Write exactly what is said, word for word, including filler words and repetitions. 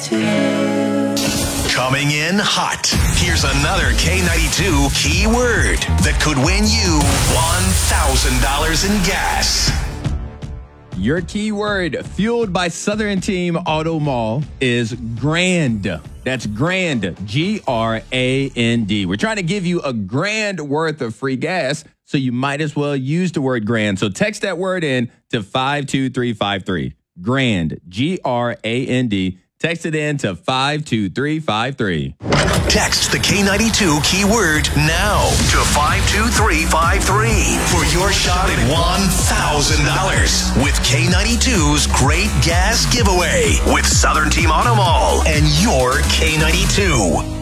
Coming in hot. Here's another K ninety-two keyword that could win you one thousand dollars in gas. Your keyword, fueled by Southern Team Auto Mall, is grand. That's grand, G R A N D. We're trying to give you a grand worth of free gas, so you might as well use the word grand. So text that word in to five two three five three. Grand, G R A N D. Text it in to five two three five three. Text the K ninety-two keyword now to five two three five three for your shot at one thousand dollars with K ninety-two's Great Gas Giveaway with Southern Team Auto Mall and your K ninety-two.